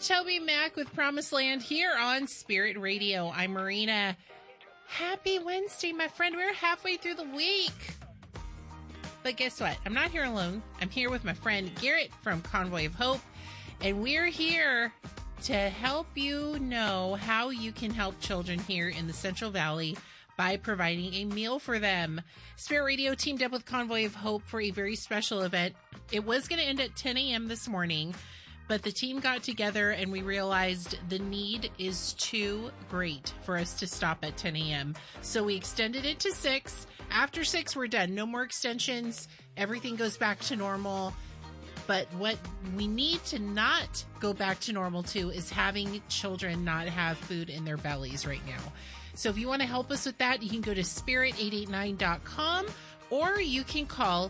Toby Mac with Promised Land here on Spirit Radio. I'm Marina. Happy Wednesday, my friend. We're halfway through the week. But guess what? I'm not here alone. I'm here with my friend Garrett from Convoy of Hope. And we're here to help you know how you can help children here in the Central Valley by providing a meal for them. Spirit Radio teamed up with Convoy of Hope for a very special event. It was going to end at 10 a.m. this morning, but the team got together and we realized the need is too great for us to stop at 10 a.m. So we extended it to 6. After 6, we're done. No more extensions. Everything goes back to normal. But what we need to not go back to normal to is having children not have food in their bellies right now. So if you want to help us with that, you can go to spirit889.com or you can call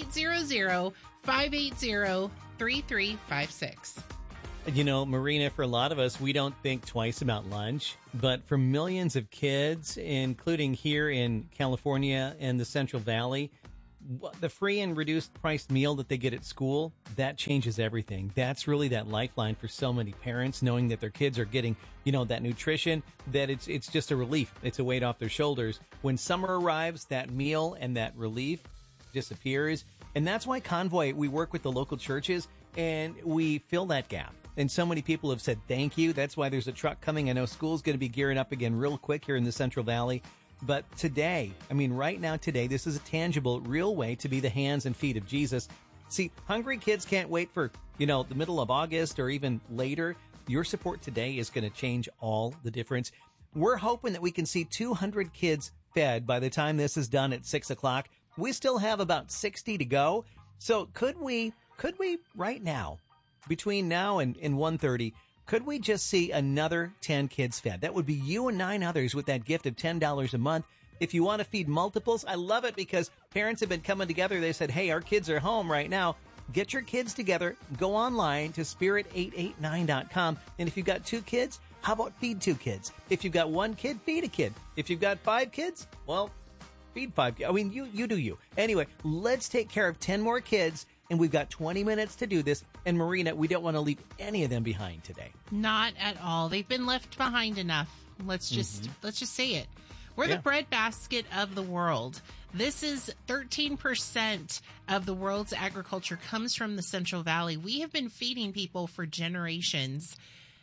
800-580-3356. You know, Marina, for a lot of us, we don't think twice about lunch. But for millions of kids, including here in California and the Central Valley, the free and reduced price meal that they get at school, that changes everything. That's really that lifeline for so many parents, knowing that their kids are getting, you know, that nutrition, that it's just a relief. It's a weight off their shoulders. When summer arrives, that meal and that relief disappears. And that's why Convoy, we work with the local churches and we fill that gap. And so many people have said thank you. That's why there's a truck coming. I know school's going to be gearing up again real quick here in the Central Valley. But today, I mean, right now, today, this is a tangible, real way to be the hands and feet of Jesus. See, hungry kids can't wait for, you know, the middle of August or even later. Your support today is going to change all the difference. We're hoping that we can see 200 kids fed by the time this is done at 6 o'clock. We still have about 60 to go. So could we right now, between now and 1:30, could we just see another 10 kids fed? That would be you and 9 others with that gift of $10 a month. If you want to feed multiples, I love it because parents have been coming together. They said, hey, our kids are home right now. Get your kids together. Go online to spirit889.com. And if you've got 2 kids, how about feed 2 kids? If you've got 1 kid, feed a kid. If you've got 5 kids, well, feed 5 kids. I mean, you do you. Anyway, let's take care of 10 more kids. And we've got 20 minutes to do this. And Marina, we don't want to leave any of them behind today. Not at all. They've been left behind enough. Let's just say it. We're the breadbasket of the world. This is 13% of the world's agriculture comes from the Central Valley. We have been feeding people for generations.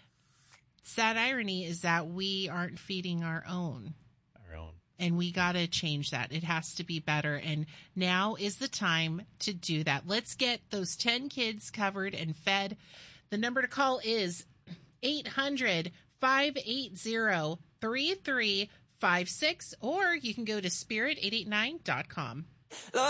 Sad irony is that we aren't feeding our own. And we got to change that. It has to be better. And now is the time to do that. Let's get those 10 kids covered and fed. The number to call is 800-580-3356, or you can go to spirit889.com.